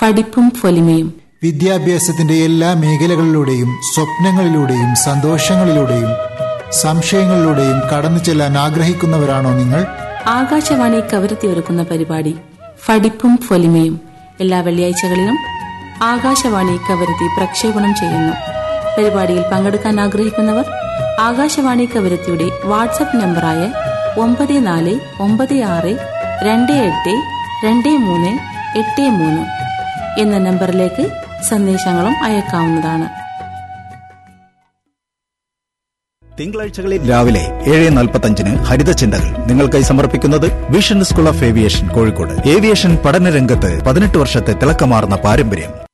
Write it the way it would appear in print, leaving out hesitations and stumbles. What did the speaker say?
പഠിപ്പും പൊലിമയും. വിദ്യാഭ്യാസത്തിന്റെ എല്ലാ മേഖലകളിലൂടെയും സ്വപ്നങ്ങളിലൂടെയും സന്തോഷങ്ങളിലൂടെയും സംശയങ്ങളിലൂടെയും കടന്നു ചെല്ലാൻ ആഗ്രഹിക്കുന്നവരാണോ നിങ്ങൾ? ആകാശവാണി കവരത്തി ഒരുക്കുന്ന പരിപാടി പഠിപ്പും പൊലിമയും എല്ലാ വെള്ളിയാഴ്ചകളിലും ആകാശവാണി കവരത്തി പ്രക്ഷേപണം ചെയ്യുന്നു. പരിപാടിയിൽ പങ്കെടുക്കാൻ ആഗ്രഹിക്കുന്നവർ ആകാശവാണി കവരത്തിയുടെ വാട്സ്ആപ്പ് നമ്പറായ 9426282383 എന്ന നമ്പറിലേക്ക് സന്ദേശങ്ങളും അയക്കാവുന്നതാണ്. തിങ്കളാഴ്ചകളിൽ രാവിലെ 7:45 ഹരിതചിന്തകൾ നിങ്ങൾക്കായി സമർപ്പിക്കുന്നത് vision school of aviation Kozhikode. Aviation പഠനരംഗത്ത് 18 വർഷത്തെ തിളക്കമാർന്ന പാരമ്പര്യം.